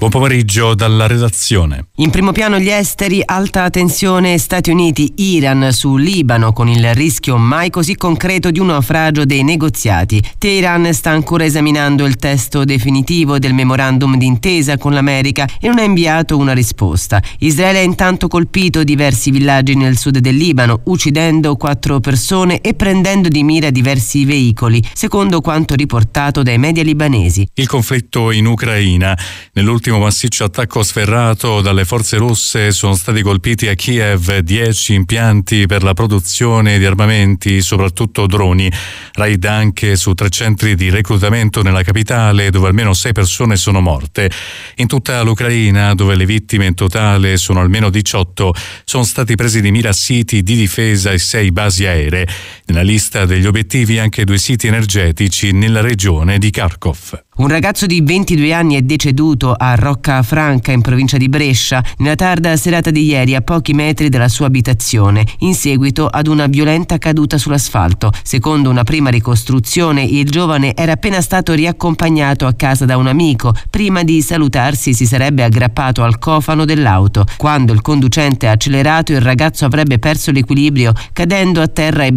Buon pomeriggio dalla redazione. In primo piano gli esteri, alta tensione Stati Uniti, Iran su Libano, con il rischio mai così concreto di un naufragio dei negoziati. Teheran sta ancora esaminando il testo definitivo del memorandum d'intesa con l'America e non ha inviato una risposta. Israele ha intanto colpito diversi villaggi nel sud del Libano, uccidendo 4 persone e prendendo di mira diversi veicoli, secondo quanto riportato dai media libanesi. Il conflitto in Ucraina. Nell'ultimo massiccio attacco sferrato dalle forze russe sono stati colpiti a Kiev 10 impianti per la produzione di armamenti, soprattutto droni. Raid anche su 3 centri di reclutamento nella capitale, dove almeno 6 persone sono morte. In tutta l'Ucraina, dove le vittime in totale sono almeno 18, sono stati presi di mira siti di difesa e 6 basi aeree. Nella lista degli obiettivi anche 2 siti energetici nella regione di Kharkov. Un ragazzo di 22 anni è deceduto a Roccafranca, in provincia di Brescia, nella tarda serata di ieri, a pochi metri dalla sua abitazione, in seguito ad una violenta caduta sull'asfalto. Secondo una prima ricostruzione, il giovane era appena stato riaccompagnato a casa da un amico. Prima di salutarsi si sarebbe aggrappato al cofano dell'auto. Quando il conducente ha accelerato, il ragazzo avrebbe perso l'equilibrio, cadendo a terra e